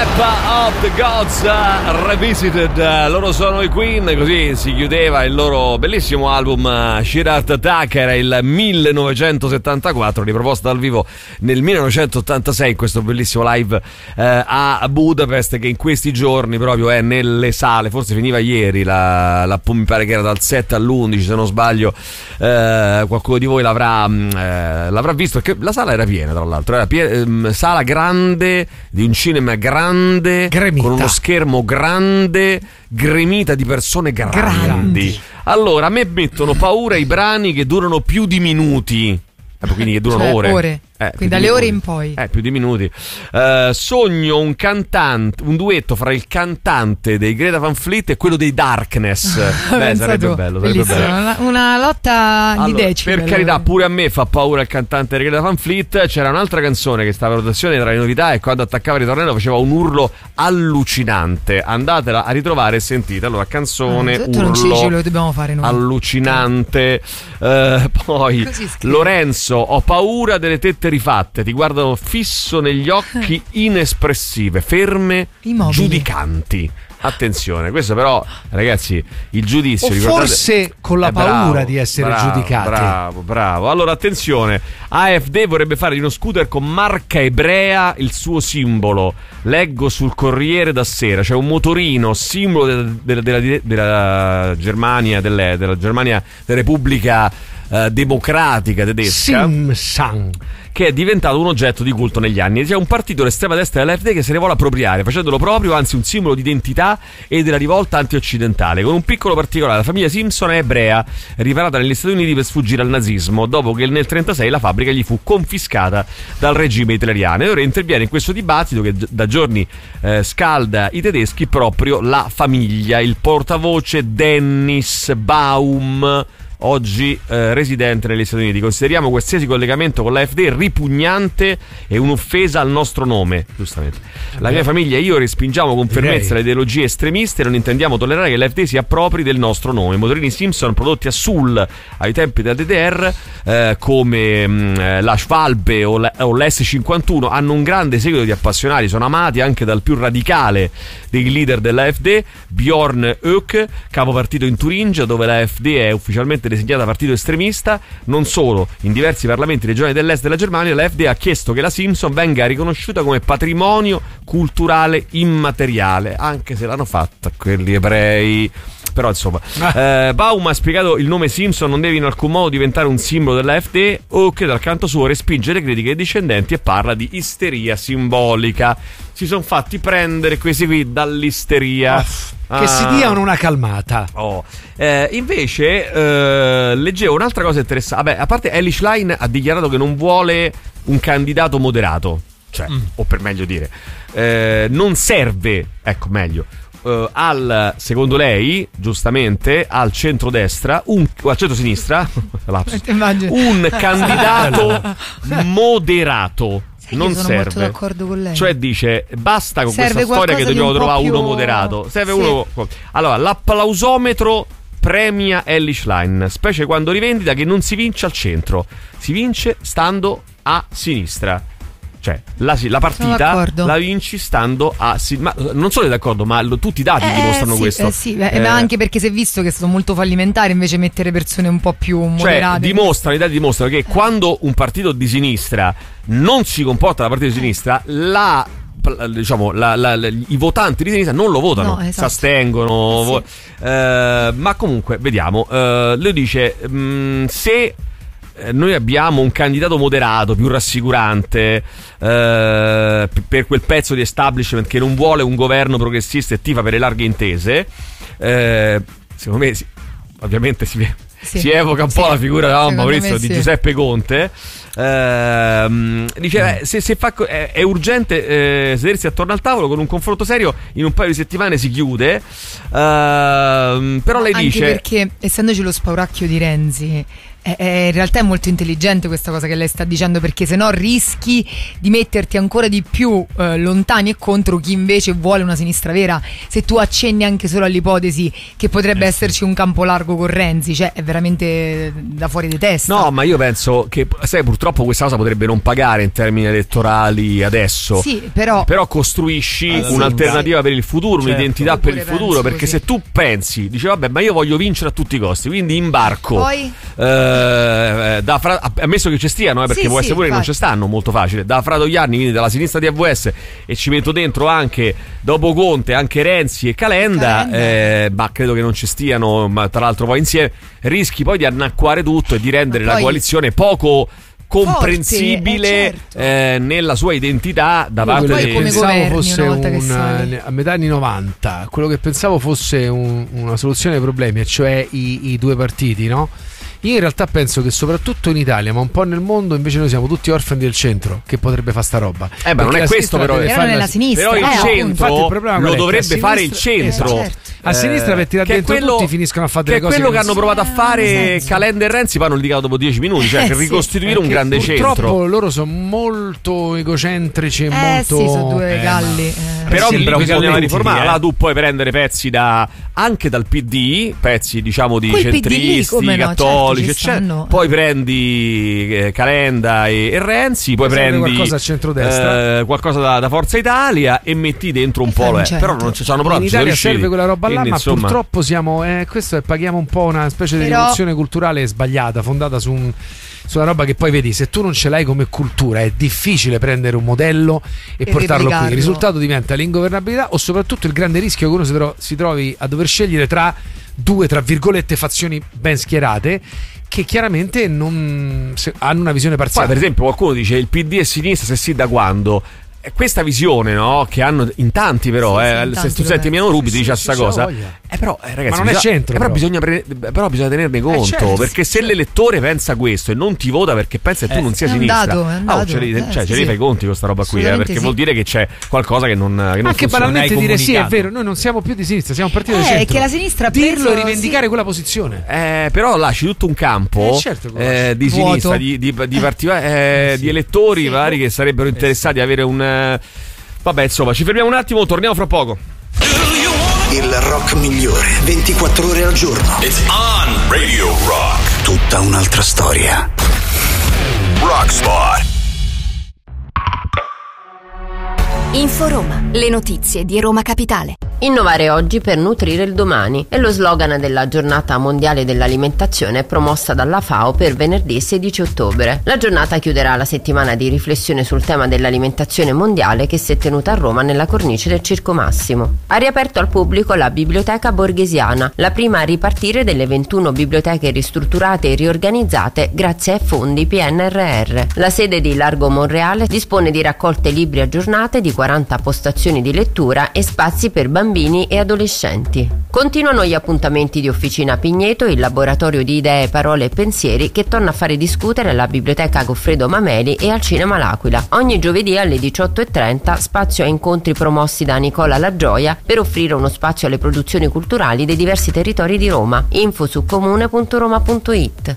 Map of the Gods Revisited. Loro sono i Queen, così si chiudeva il loro bellissimo album Sheer Heart Attack. Era il 1974, riproposto dal vivo nel 1986, questo bellissimo live a Budapest, che in questi giorni proprio è nelle sale. Forse finiva ieri, mi pare che era dal 7 all'11, se non sbaglio. Qualcuno di voi l'avrà visto, perché la sala era piena, tra l'altro era sala grande di un cinema grande, gremita, con uno schermo grande, gremita di persone grandi. Allora, a me mettono paura i brani che durano più di minuti, quindi che durano ore. Quindi dalle ore in poi più di minuti. Sogno un duetto fra il cantante dei Greta Van Fleet e quello dei Darkness. Sarebbe bello. Una lotta di decibel. Per carità, pure a me fa paura il cantante dei Greta Van Fleet. C'era un'altra canzone che stava in rotazione tra le novità, e quando attaccava il ritornello faceva un urlo allucinante. Andatela a ritrovare e sentite. Allora, canzone, urlo, non ci dici, lo dobbiamo fare noi. Allucinante. Poi Lorenzo, ho paura delle tette rifatte, ti guardano fisso negli occhi, inespressive, ferme, immobili, giudicanti. Attenzione, questo però, ragazzi, il giudizio, forse con la paura di essere giudicati. Bravo. Allora, attenzione, AfD vorrebbe fare di uno scooter con marca ebrea il suo simbolo. Leggo sul Corriere da sera, c'è un motorino simbolo della Germania, della Germania, della Repubblica Democratica Tedesca, che è diventato un oggetto di culto negli anni. C'è un partito dell'estrema destra dell'AfD che se ne vuole appropriare, facendolo proprio, anzi un simbolo di identità e della rivolta antioccidentale. Con un piccolo particolare: la famiglia Simpson è ebrea, riparata negli Stati Uniti per sfuggire al nazismo, dopo che nel 1936 la fabbrica gli fu confiscata dal regime hitleriano. E ora interviene in questo dibattito che da giorni scalda i tedeschi proprio la famiglia. Il portavoce Dennis Baum, oggi residente negli Stati Uniti: consideriamo qualsiasi collegamento con l'AfD ripugnante e un'offesa al nostro nome. Giustamente, la mia famiglia e io respingiamo con fermezza le ideologie estremiste e non intendiamo tollerare che l'AfD si appropri del nostro nome. I motorini Simpson prodotti a Sul ai tempi della DDR, come la Schwalbe o l'S51, hanno un grande seguito di appassionati, sono amati anche dal più radicale dei leader dell'AfD, Bjorn Höcke, capo partito in Turingia, dove l'AfD è ufficialmente designata partito estremista. Non solo, in diversi parlamenti regionali dell'est della Germania l'AfD ha chiesto che la Simpson venga riconosciuta come patrimonio culturale immateriale, anche se l'hanno fatta quelli ebrei. Però insomma, Baum ha spiegato: il nome Simpson non deve in alcun modo diventare un simbolo dell'AfD, o che dal canto suo respinge le critiche dei discendenti e parla di isteria simbolica. Si sono fatti prendere questi qui dall'isteria. Che si diano una calmata. Invece leggevo un'altra cosa interessante. Vabbè, a parte, Elly Schlein ha dichiarato che non vuole un candidato moderato, cioè, o per meglio dire, non serve, ecco meglio, secondo lei, giustamente, al centrodestra o al centrosinistra un candidato moderato. Non sono serve. molto d'accordo con lei. Cioè dice: basta con questa storia che dobbiamo trovare uno moderato. Serve uno. Allora, l'applausometro premia Elly Schlein, specie quando rivendita che non si vince al centro, si vince stando a sinistra. Cioè, la partita la vinci stando a ma non solo d'accordo, ma tutti i dati dimostrano questo. Ma anche perché si è visto che è stato molto fallimentare invece mettere persone un po' più moderate. I dati dimostrano che quando un partito di sinistra non si comporta da partito di sinistra, i votanti di sinistra non lo votano, si astengono. Ma comunque, vediamo. Lui dice: se noi abbiamo un candidato moderato, più rassicurante, per quel pezzo di establishment che non vuole un governo progressista e tifa per le larghe intese, secondo me ovviamente si evoca un po' la figura Maurizio di Giuseppe Conte. Dice: è urgente sedersi attorno al tavolo con un confronto serio, in un paio di settimane si chiude. Però lei dice: anche perché, essendoci lo spauracchio di Renzi, In realtà è molto intelligente questa cosa che lei sta dicendo, perché sennò rischi di metterti ancora di più lontani e contro chi invece vuole una sinistra vera. Se tu accenni anche solo all'ipotesi che potrebbe esserci un campo largo con Renzi, cioè è veramente da fuori di testa. No, ma io penso che, sai, purtroppo questa cosa potrebbe non pagare in termini elettorali adesso. Sì, però costruisci un'alternativa per il futuro, un'identità per il futuro, perché così. Se tu pensi, dici vabbè, ma io voglio vincere a tutti i costi, quindi imbarco. Poi ammesso che ci stiano, perché può essere pure che non ci stanno, molto facile, da Fratoianni, quindi dalla sinistra di AVS, e ci metto dentro anche, dopo Conte, anche Renzi e Calenda. Ma credo che non ci stiano, ma tra l'altro poi insieme rischi poi di annacquare tutto e di rendere la coalizione poco comprensibile, certo. Nella sua identità davanti a pensavo fosse a metà anni 90, quello che pensavo fosse una soluzione ai problemi, cioè i due partiti, no? Io in realtà penso che soprattutto in Italia, ma un po' nel mondo, invece noi siamo tutti orfani del centro, che potrebbe fare sta roba. Ma non è questo, però non è la sinistra. Però il centro lo dovrebbe fare il centro. Certo. A sinistra per tirare dentro tutti finiscono a fare delle cose. Che è quello che hanno provato a fare Calenda e Renzi, poi hanno litigato dopo 10 minuti, cioè per ricostituire un grande centro. Purtroppo loro sono molto egocentrici e molto... sì, sono due galli. Però bisognava riformare. Là tu puoi prendere pezzi anche dal PD, pezzi diciamo di centristi, cattolici, eccetera. Poi prendi Calenda e Renzi, poi prendi qualcosa a centrodestra, qualcosa da Forza Italia e metti dentro un po'. Però non ci hanno provato. In Italia serve quella roba là, ma insomma, purtroppo siamo questo paghiamo un po' una specie di rivoluzione culturale sbagliata, fondata su una roba che poi vedi, se tu non ce l'hai come cultura è difficile prendere un modello e portarlo qui. Il risultato diventa l'ingovernabilità, o soprattutto il grande rischio che uno si trovi a dover scegliere tra due, tra virgolette, fazioni ben schierate, che chiaramente hanno una visione parziale. Poi, per esempio, qualcuno dice il PD è sinistra, se sì da quando? Questa visione, no, che hanno in tanti, però se tu senti Emiliano Rubi ti dice questa cosa, però ragazzi, ma non è centro, però bisogna tenerne conto, certo, perché se l'elettore pensa questo e non ti vota perché pensa che tu non sia sinistra, ce li fai conti con sta roba qui, perché vuol dire che c'è qualcosa che non anche funziona. banalmente dire sì, è vero, noi non siamo più di sinistra, siamo un partito di centro, che la sinistra dirlo e rivendicare quella posizione, però lasci tutto un campo di sinistra, di elettori magari che sarebbero interessati a avere un... Vabbè, insomma, ci fermiamo un attimo, torniamo fra poco. Il rock migliore 24 ore al giorno. It's on Radio Rock. Tutta un'altra storia. Rockspot. Inforoma, le notizie di Roma Capitale. Innovare oggi per nutrire il domani è lo slogan della giornata mondiale dell'alimentazione promossa dalla FAO per venerdì 16 ottobre. La giornata chiuderà la settimana di riflessione sul tema dell'alimentazione mondiale che si è tenuta a Roma nella cornice del Circo Massimo. Ha riaperto al pubblico la Biblioteca Borghesiana, la prima a ripartire delle 21 biblioteche ristrutturate e riorganizzate grazie ai fondi PNRR. La sede di Largo Monreale dispone di raccolte libri aggiornate, di 40 postazioni di lettura e spazi per bambini e adolescenti. Continuano gli appuntamenti di Officina Pigneto, il laboratorio di idee, parole e pensieri che torna a fare discutere alla Biblioteca Goffredo Mameli e al Cinema L'Aquila. Ogni giovedì alle 18:30 spazio a incontri promossi da Nicola La Gioia per offrire uno spazio alle produzioni culturali dei diversi territori di Roma. Info su comune.roma.it.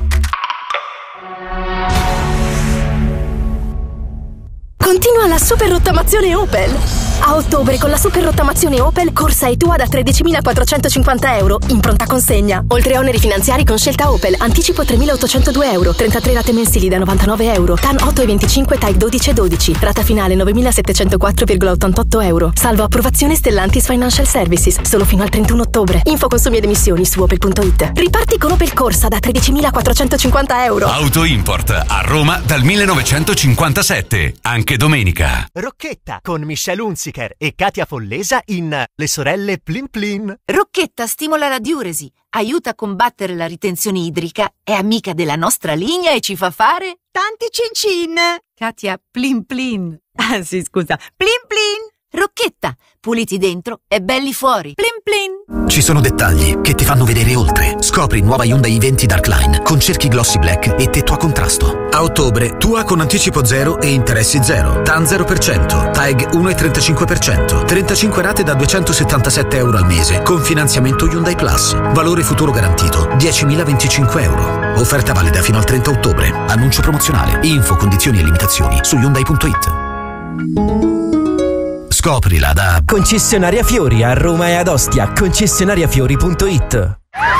Continua la super rottamazione Opel. A ottobre con la super rottamazione Opel corsa e tua da 13.450 euro in pronta consegna. Oltre a oneri finanziari con scelta Opel, anticipo 3.802 euro, 33 rate mensili da 99 euro, TAN 8,25 TAG 12,12, rata finale 9.704,88 euro. Salvo approvazione Stellantis Financial Services, solo fino al 31 ottobre. Info consumi ed emissioni su opel.it. Riparti con Opel Corsa da 13.450 euro. Auto Import a Roma dal 1957, anche domenica. Rocchetta con Michelle Hunziker e Katia Follesa in Le sorelle Plin Plin. Rocchetta stimola la diuresi, aiuta a combattere la ritenzione idrica, è amica della nostra linea e ci fa fare tanti cin-cin. Katia Plin Plin. Ah sì, scusa. Plin Plin. Rocchetta, puliti dentro e belli fuori. Plin Plin. Ci sono dettagli che ti fanno vedere oltre. Scopri nuova Hyundai i20 Darkline con cerchi glossy black e tetto a contrasto. A ottobre, tua con anticipo 0 e interessi 0. TAN 0%, TAG 1,35%, 35 rate da 277 euro al mese con finanziamento Hyundai Plus. Valore futuro garantito 10.025 euro. Offerta valida fino al 30 ottobre. Annuncio promozionale. Info, condizioni e limitazioni su Hyundai.it. Scoprila da Concessionaria Fiori a Roma e ad Ostia. Concessionariafiori.it.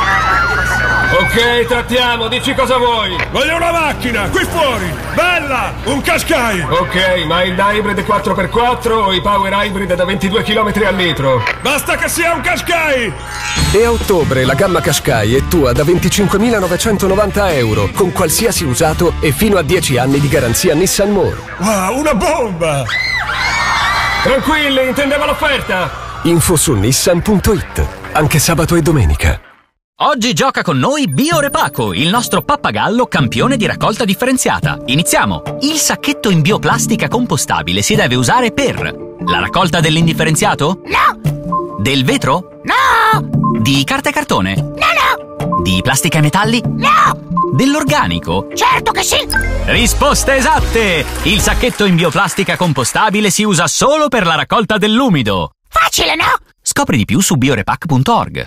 Ok, trattiamo, dici cosa vuoi. Voglio una macchina, qui fuori, bella, un Qashqai. Ok, ma il hybrid 4x4 o i power hybrid da 22 km al litro? Basta che sia un Qashqai. E a ottobre la gamma Qashqai è tua da 25.990 euro, con qualsiasi usato e fino a 10 anni di garanzia Nissan More. Wow, una bomba. Tranquilli, intendevo l'offerta. Info su Nissan.it, anche sabato e domenica. Oggi gioca con noi Biorepaco, il nostro pappagallo campione di raccolta differenziata. Iniziamo! Il sacchetto in bioplastica compostabile si deve usare per la raccolta dell'indifferenziato? No! Del vetro? No! Di carta e cartone? No! Di plastica e metalli? No! Dell'organico? Certo che sì! Risposte esatte! Il sacchetto in bioplastica compostabile si usa solo per la raccolta dell'umido. Facile, no? Scopri di più su biorepac.org.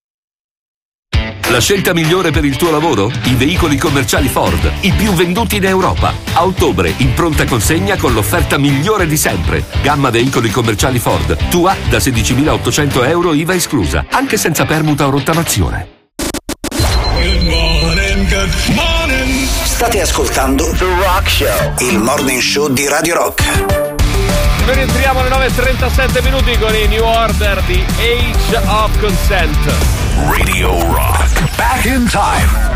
La scelta migliore per il tuo lavoro? I veicoli commerciali Ford, i più venduti in Europa. A ottobre, in pronta consegna con l'offerta migliore di sempre. Gamma veicoli commerciali Ford, tua da 16.800 euro IVA esclusa, anche senza permuta o rottamazione. Good morning. State ascoltando The Rock Show, il morning show di Radio Rock. Noi rientriamo alle 9:37 minuti con i New Order di Age of Consent. Radio Rock. Back in time.